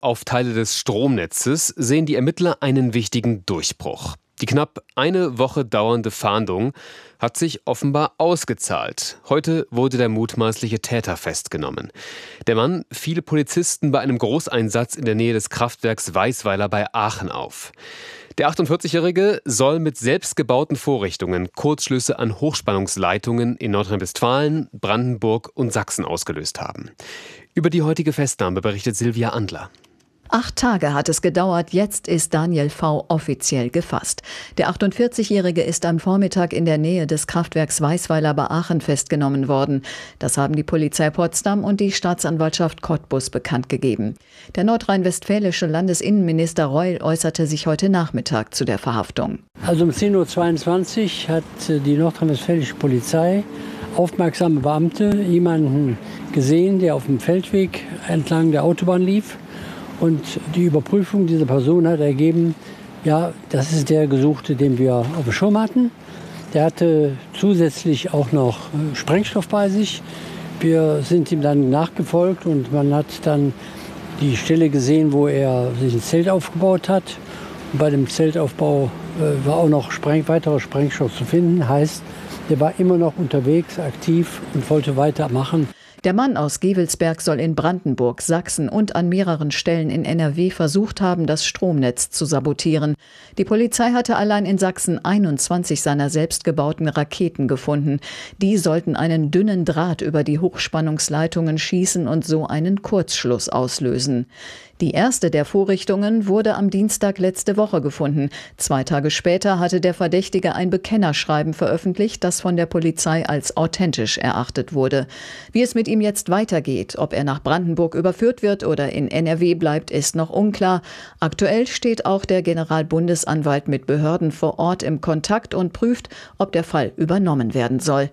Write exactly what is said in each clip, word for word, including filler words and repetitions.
Auf Teile des Stromnetzes sehen die Ermittler einen wichtigen Durchbruch. Die knapp eine Woche dauernde Fahndung hat sich offenbar ausgezahlt. Heute wurde der mutmaßliche Täter festgenommen. Der Mann fiel Polizisten bei einem Großeinsatz in der Nähe des Kraftwerks Weisweiler bei Aachen auf. Der achtundvierzigjährige soll mit selbstgebauten Vorrichtungen Kurzschlüsse an Hochspannungsleitungen in Nordrhein-Westfalen, Brandenburg und Sachsen ausgelöst haben. Über die heutige Festnahme berichtet Silvia Andler. Acht Tage hat es gedauert, jetzt ist Daniel V. offiziell gefasst. Der achtundvierzigjährige ist am Vormittag in der Nähe des Kraftwerks Weisweiler bei Aachen festgenommen worden. Das haben die Polizei Potsdam und die Staatsanwaltschaft Cottbus bekannt gegeben. Der nordrhein-westfälische Landesinnenminister Reul äußerte sich heute Nachmittag zu der Verhaftung. Also um zehn Uhr zweiundzwanzig hat die nordrhein-westfälische Polizei aufmerksame Beamte jemanden gesehen, der auf dem Feldweg entlang der Autobahn lief. Und die Überprüfung dieser Person hat ergeben, ja, das ist der Gesuchte, den wir auf dem Schirm hatten. Der hatte zusätzlich auch noch Sprengstoff bei sich. Wir sind ihm dann nachgefolgt und man hat dann die Stelle gesehen, wo er sich ein Zelt aufgebaut hat. Und bei dem Zeltaufbau äh, war auch noch Spreng- weiterer Sprengstoff zu finden. Heißt, der war immer noch unterwegs, aktiv und wollte weitermachen. Der Mann aus Gevelsberg soll in Brandenburg, Sachsen und an mehreren Stellen in N R W versucht haben, das Stromnetz zu sabotieren. Die Polizei hatte allein in Sachsen einundzwanzig seiner selbstgebauten Raketen gefunden. Die sollten einen dünnen Draht über die Hochspannungsleitungen schießen und so einen Kurzschluss auslösen. Die erste der Vorrichtungen wurde am Dienstag letzte Woche gefunden. Zwei Tage später hatte der Verdächtige ein Bekennerschreiben veröffentlicht, das von der Polizei als authentisch erachtet wurde. Wie es mit ihm jetzt weitergeht, ob er nach Brandenburg überführt wird oder in N R W bleibt, ist noch unklar. Aktuell steht auch der Generalbundesanwalt mit Behörden vor Ort im Kontakt und prüft, ob der Fall übernommen werden soll.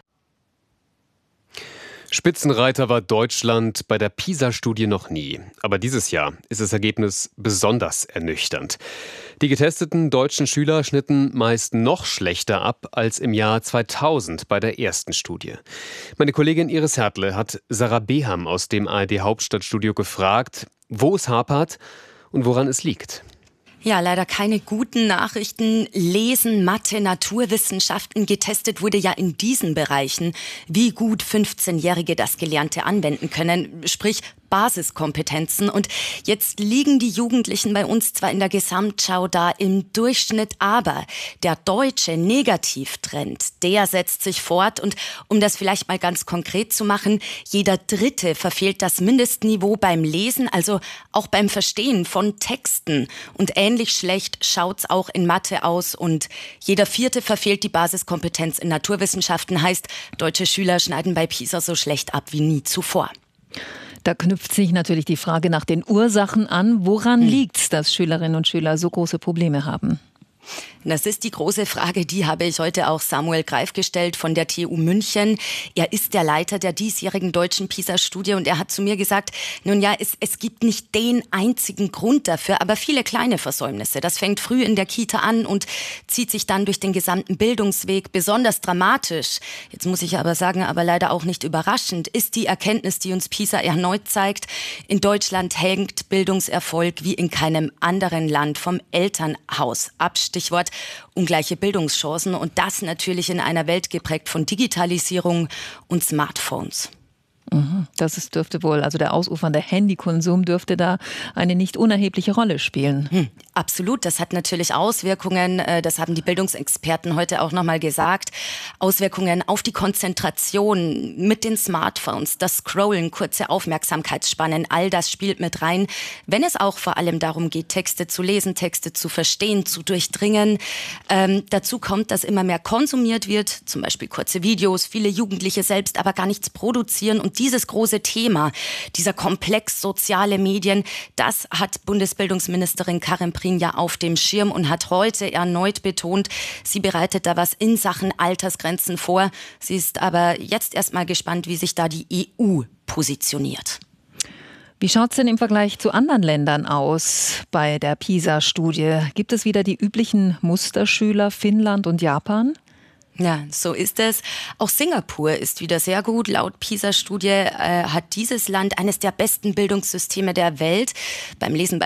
Spitzenreiter war Deutschland bei der PISA-Studie noch nie. Aber dieses Jahr ist das Ergebnis besonders ernüchternd. Die getesteten deutschen Schüler schnitten meist noch schlechter ab als im Jahr zweitausend bei der ersten Studie. Meine Kollegin Iris Hertle hat Sarah Beham aus dem A R D-Hauptstadtstudio gefragt, wo es hapert und woran es liegt. Ja, leider keine guten Nachrichten. Lesen, Mathe, Naturwissenschaften. Getestet wurde ja in diesen Bereichen, wie gut fünfzehnjährige das Gelernte anwenden können. Sprich, Basiskompetenzen. Und jetzt liegen die Jugendlichen bei uns zwar in der Gesamtschau da im Durchschnitt, aber der deutsche Negativtrend, der setzt sich fort. Und um das vielleicht mal ganz konkret zu machen, jeder Dritte verfehlt das Mindestniveau beim Lesen, also auch beim Verstehen von Texten. Und ähnlich schlecht schaut's auch in Mathe aus. Und jeder Vierte verfehlt die Basiskompetenz in Naturwissenschaften. Heißt, deutsche Schüler schneiden bei PISA so schlecht ab wie nie zuvor. Da knüpft sich natürlich die Frage nach den Ursachen an. Woran hm. liegt's, dass Schülerinnen und Schüler so große Probleme haben? Das ist die große Frage, die habe ich heute auch Samuel Greif gestellt von der T U München. Er ist der Leiter der diesjährigen deutschen PISA-Studie und er hat zu mir gesagt, nun ja, es, es gibt nicht den einzigen Grund dafür, aber viele kleine Versäumnisse. Das fängt früh in der Kita an und zieht sich dann durch den gesamten Bildungsweg. Besonders dramatisch, jetzt muss ich aber sagen, aber leider auch nicht überraschend, ist die Erkenntnis, die uns PISA erneut zeigt. In Deutschland hängt Bildungserfolg wie in keinem anderen Land vom Elternhaus ab. Stichwort ungleiche Bildungschancen und das natürlich in einer Welt geprägt von Digitalisierung und Smartphones. Das ist, dürfte wohl, also der ausufernde Handykonsum dürfte da eine nicht unerhebliche Rolle spielen. Hm, absolut, das hat natürlich Auswirkungen, das haben die Bildungsexperten heute auch nochmal gesagt, Auswirkungen auf die Konzentration mit den Smartphones, das Scrollen, kurze Aufmerksamkeitsspannen, all das spielt mit rein, wenn es auch vor allem darum geht, Texte zu lesen, Texte zu verstehen, zu durchdringen. Ähm, dazu kommt, dass immer mehr konsumiert wird, zum Beispiel kurze Videos, viele Jugendliche selbst aber gar nichts produzieren und dieses große Thema, dieser Komplex soziale Medien, das hat Bundesbildungsministerin Karin Prien ja auf dem Schirm und hat heute erneut betont, sie bereitet da was in Sachen Altersgrenzen vor. Sie ist aber jetzt erstmal gespannt, wie sich da die E U positioniert. Wie schaut es denn im Vergleich zu anderen Ländern aus bei der PISA-Studie? Gibt es wieder die üblichen Musterschüler Finnland und Japan? Ja, so ist es. Auch Singapur ist wieder sehr gut. Laut PISA-Studie äh, hat dieses Land eines der besten Bildungssysteme der Welt. Beim Lesen